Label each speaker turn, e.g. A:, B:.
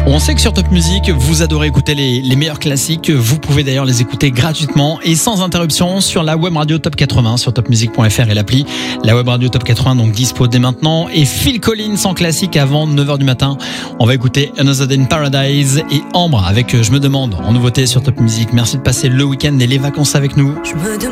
A: On sait que sur Top Music, vous adorez écouter les meilleurs classiques. Vous pouvez d'ailleurs les écouter gratuitement et sans interruption sur la web radio Top 80, sur topmusic.fr et l'appli. La web radio Top 80, donc dispo dès maintenant. Et Phil Collins en classique avant 9h du matin. On va écouter Another Day in Paradise et Ambre avec Je me demande en nouveauté sur Top Music. Merci de passer le week-end et les vacances avec nous.